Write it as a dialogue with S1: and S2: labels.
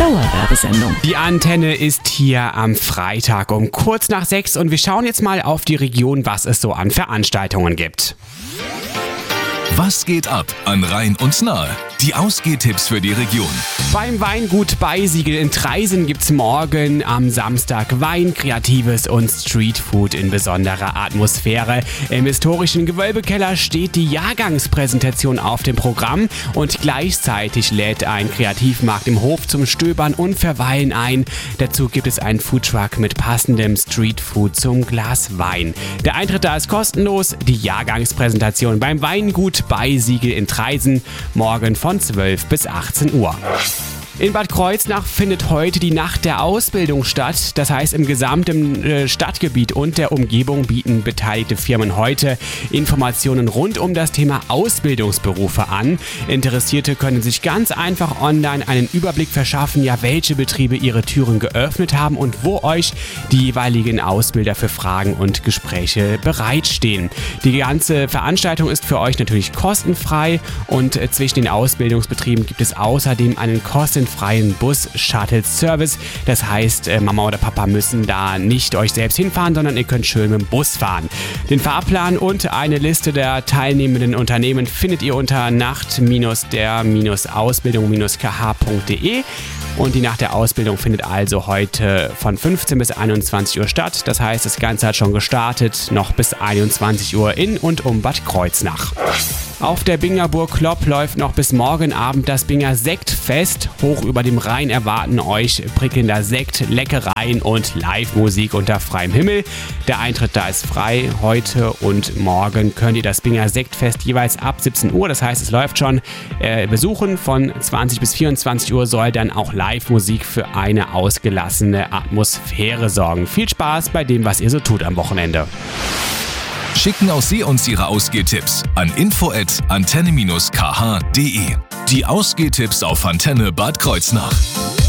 S1: Dauerwerbesendung.
S2: Die Antenne ist hier am Freitag um kurz nach 6 und wir schauen jetzt mal auf die Region, was es so an Veranstaltungen gibt.
S3: Was geht ab an Rhein und Nahe? Die Ausgehtipps für die Region.
S2: Beim Weingut Beisiegel in Traisen gibt's morgen am Samstag Wein, Kreatives und Streetfood in besonderer Atmosphäre. Im historischen Gewölbekeller steht die Jahrgangspräsentation auf dem Programm und gleichzeitig lädt ein Kreativmarkt im Hof zum Stöbern und Verweilen ein. Dazu gibt es einen Foodtruck mit passendem Streetfood zum Glas Wein. Der Eintritt da ist kostenlos. Die Jahrgangspräsentation beim Weingut Beisiegel in Traisen morgen von 12 bis 18 Uhr. In Bad Kreuznach findet heute die Nacht der Ausbildung statt. Das heißt, im gesamten Stadtgebiet und der Umgebung bieten beteiligte Firmen heute Informationen rund um das Thema Ausbildungsberufe an. Interessierte können sich ganz einfach online einen Überblick verschaffen, welche Betriebe ihre Türen geöffnet haben und wo euch die jeweiligen Ausbilder für Fragen und Gespräche bereitstehen. Die ganze Veranstaltung ist für euch natürlich kostenfrei und zwischen den Ausbildungsbetrieben gibt es außerdem einen kostenfreien Bus-Shuttle-Service. Das heißt, Mama oder Papa müssen da nicht euch selbst hinfahren, sondern ihr könnt schön mit dem Bus fahren. Den Fahrplan und eine Liste der teilnehmenden Unternehmen findet ihr unter nacht-der-ausbildung-kh.de. Und die Nacht der Ausbildung findet also heute von 15 bis 21 Uhr statt. Das heißt, das Ganze hat schon gestartet, noch bis 21 Uhr in und um Bad Kreuznach. Auf der Bingerburg Klopp läuft noch bis morgen Abend das Binger Sektfest. Hoch über dem Rhein erwarten euch prickelnder Sekt, Leckereien und Live-Musik unter freiem Himmel. Der Eintritt da ist frei. Heute und morgen könnt ihr das Binger Sektfest jeweils ab 17 Uhr, das heißt, es läuft schon, besuchen. Von 20 bis 24 Uhr soll dann auch Live-Musik für eine ausgelassene Atmosphäre sorgen. Viel Spaß bei dem, was ihr so tut am Wochenende.
S3: Schicken auch Sie uns Ihre Ausgehtipps an info@antenne-kh.de. Die Ausgehtipps auf Antenne Bad Kreuznach.